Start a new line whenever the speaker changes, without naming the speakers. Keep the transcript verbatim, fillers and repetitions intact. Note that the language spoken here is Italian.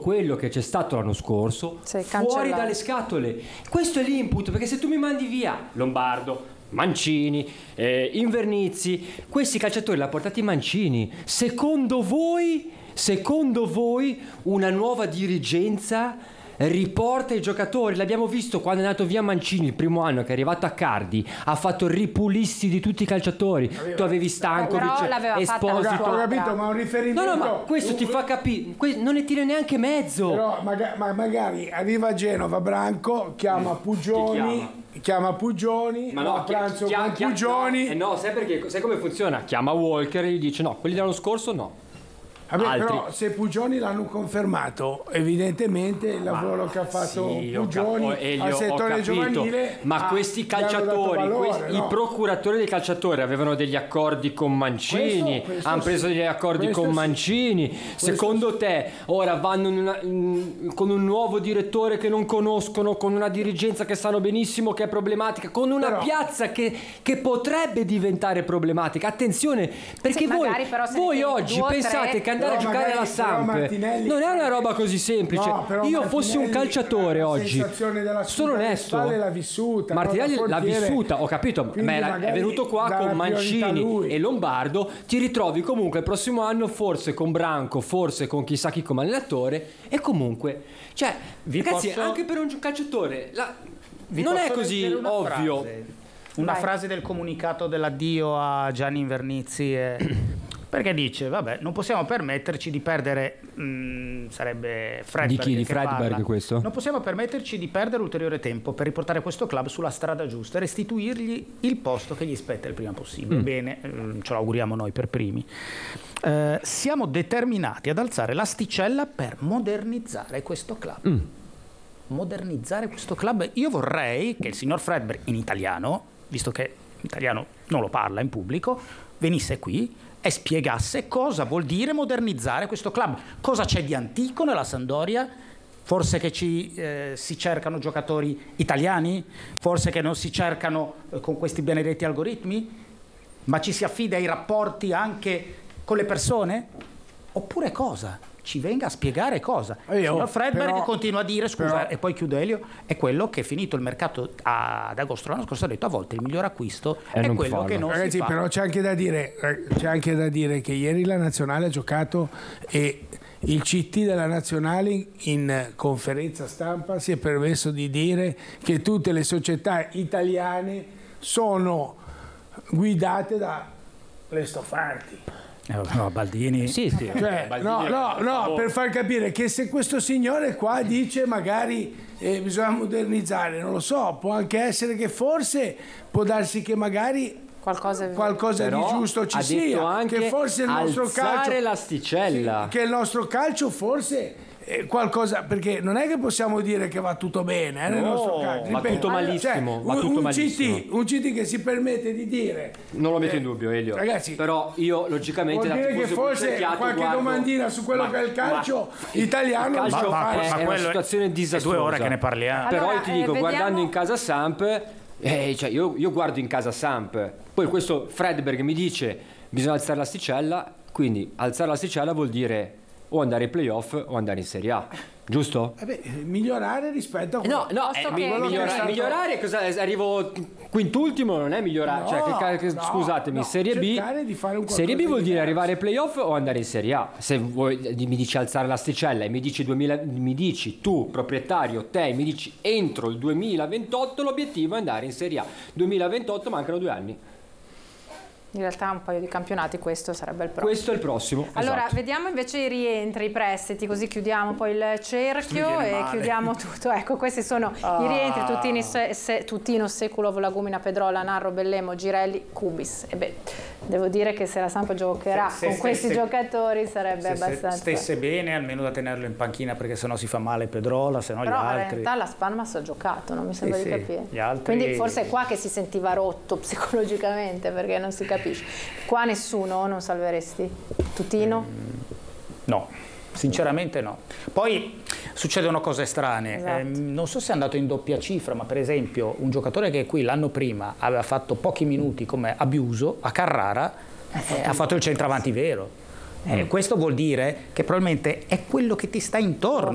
quello che c'è stato l'anno scorso
Sì,
fuori
cancellato.
dalle scatole. Questo è l'input, perché se tu mi mandi via Lombardo, Mancini, eh, Invernizzi, questi calciatori li ha portati Mancini. Secondo voi, secondo voi una nuova dirigenza riporta i giocatori? L'abbiamo visto quando è andato via Mancini il primo anno, che è arrivato a Cardi, ha fatto il ripulisti di tutti i calciatori.
Aveva,
tu avevi Stankovic,
però l'aveva fatta la
Esposito.
squadra.
Ho capito, ma un riferimento.
No, no, ma questo ti fa capire, non ne tira neanche mezzo.
Però maga- ma magari arriva a Genova Branco, chiama Pugioni, chiama Pugioni,
Ma
va
no,
a pranzo
chia-
con
chia-
Pugioni.
eh no, sai perché? Sai come funziona? Chiama Walker e gli dice no, quelli dell'anno scorso no.
Vabbè,
altri.
però se Pugioni l'hanno confermato, evidentemente il lavoro che ha fatto
Sì, ho
Pugioni
cap- Elio,
al
ho
settore
capito.
giovanile,
Ma
ha-
questi
gli hanno dato
calciatori,
valore,
questi-
no?
i procuratori dei calciatori avevano degli accordi con Mancini,
Questo- questo
hanno
sì.
preso degli accordi
Questo
con
sì.
Mancini. Secondo te ora vanno in una- in- con un nuovo direttore che non conoscono, con una dirigenza che sanno benissimo che è problematica, con una
Però-
piazza che, che potrebbe diventare problematica? Attenzione, perché
Sì,
voi,
magari però se ne
voi
tieni
oggi
due o
pensate
tre.
che andare a
Però
giocare
magari-
alla
però
Samp
Martinelli-
non è una roba così semplice.
No, però
Io fossi un
Martinelli
calciatore
la
oggi,
sensazione della
sono
sfida
onesto,
mentale l'ha vissuta,
Martinelli
no, da
l'ha
portiere.
vissuta, ho capito,
Quindi
ma è
magari
venuto qua
dà
con
la priorità a
Mancini
lui.
e Lombardo, ti ritrovi comunque il prossimo anno forse con Branco, forse con chissà chi come allenatore, e comunque, cioè,
Vi
ragazzi,
posso-
anche per un calciatore la-
Vi
non è
posso
così
leggere una
ovvio.
frase? Una
Vai.
frase del comunicato dell'addio a Gianni Invernizzi e- perché dice, vabbè, non possiamo permetterci di perdere, mh, sarebbe Fredberg
Di chi? Di
che
Fredberg
parla.
questo?
Non possiamo permetterci di perdere ulteriore tempo per riportare questo club sulla strada giusta e restituirgli il posto che gli spetta il prima possibile.
Mm.
Bene, eh, ce lo auguriamo noi per primi. Eh, siamo determinati ad alzare l'asticella per modernizzare questo club.
Mm.
Modernizzare questo club. Io vorrei che il signor Fredberg in italiano, visto che in italiano non lo parla in pubblico, venisse qui e spiegasse cosa vuol dire modernizzare questo club, cosa c'è di antico nella Sampdoria, forse che ci, eh, si cercano giocatori italiani, forse che non si cercano eh, con questi benedetti algoritmi, ma ci si affida ai rapporti anche con le persone, oppure cosa? Ci venga a spiegare cosa.
Io,
Il signor Fredberg
però-
continua a dire, scusa,
però-
e poi chiude Elio, è quello che finito il mercato ad agosto l'anno scorso ha detto a volte il miglior acquisto
E
è
non
quello
farlo.
che non
Ragazzi,
si fa.
però c'è anche da dire, c'è anche da dire che ieri la nazionale ha giocato e il C T della nazionale in conferenza stampa si è permesso di dire che tutte le società italiane sono guidate da Lestofanti.
Eh, no, Baldini.
Sì, sì.
Cioè, no, no, no, per far capire che se questo signore qua dice magari eh, bisogna modernizzare, non lo so, può anche essere che forse può darsi che magari
Qualcosa è-
qualcosa
Però
di giusto ci
ha detto
sia,
anche
che forse il nostro
alzare
calcio
l'asticella.
sì, che il nostro calcio forse eh, qualcosa, perché non è che possiamo dire che va tutto bene eh, nel
No,
nostro calcio,
va
ripeto.
tutto malissimo,
Cioè,
va
un,
tutto
un
malissimo.
C T, un C T che si permette di dire
Non lo metto in
eh,
dubbio, Elio.
ragazzi,
però io logicamente
vuol
da
dire che
tifoso
forse
puncerchiato
qualche
guardo-
domandina su quello
Ma-
che è il calcio
ma-
italiano
il calcio
va-
è,
va-
è
ma
una
quello è-
situazione
è
disastrosa.
due ore che ne parliamo.
Però
Allora,
io ti
eh,
dico,
vediamo-
guardando in casa Samp, eh, cioè io, io guardo in casa Samp, poi questo Fredberg mi dice bisogna alzare l'asticella, quindi alzare l'asticella vuol dire o andare ai playoff o andare in Serie A, giusto?
eh beh, migliorare rispetto a
No, no,
Posto
eh,
che-
mi-
quello che
migliora-
è stato-
migliorare cosa arrivo quintultimo non è migliorare,
No,
cioè che, ca- che-
no,
scusatemi,
no,
Serie B
cercare di fare un
Serie B
qualcosa
vuol
di
dire
diverso.
arrivare ai playoff o andare in Serie A. Se vuoi, mi dici alzare l'asticella e mi dici duemila, mi dici tu proprietario, te mi dici entro il duemilaventotto l'obiettivo è andare in Serie A. duemilaventotto mancano due anni.
In realtà un paio di campionati, questo sarebbe il prossimo.
Questo è il prossimo.
Allora,
esatto.
vediamo invece i rientri, i prestiti, così chiudiamo poi il cerchio
viene
e
male.
chiudiamo tutto. Ecco, questi sono i rientri, Tutini, Se- Se- Tutino, Seculov, Lagumina, Pedrola, Narro, Bellemo, Girelli, Cubis. E beh, devo dire che se la Samp giocherà
Se- se
con questi
stesse-
giocatori sarebbe
Se- se
abbastanza...
stesse bene, almeno da tenerlo in panchina perché sennò si fa male Pedrola, sennò
Però
gli
in
altri.
realtà la Spalmas ha giocato, non mi sembra
Sì,
di
sì,
capire.
gli altri-
Quindi forse è qua che si sentiva rotto psicologicamente, perché non si capisce. Qua nessuno, non salveresti? Tutino?
No, sinceramente no. Poi succedono cose strane.
Esatto.
Ehm, non so se è andato in doppia cifra, ma per esempio un giocatore che qui l'anno prima aveva fatto pochi minuti come Abiuso a Carrara eh, ha fatto il centravanti vero. Eh, questo vuol dire che probabilmente è quello che ti sta intorno